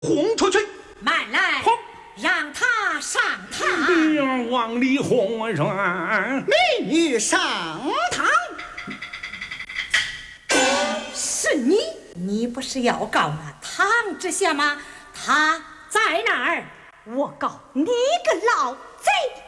轰出去！ 慢来， 轰！ 让他上堂。 往里轰上， 美女上堂。 是你，你不是要告那唐知县吗？他在哪儿？ 我告你个老贼！